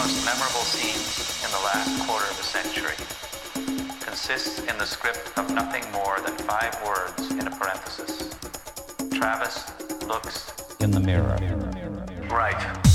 most memorable scenes in the last quarter of a century consists in the script of nothing more than 5 words in a parenthesis. Travis looks in the mirror. Right.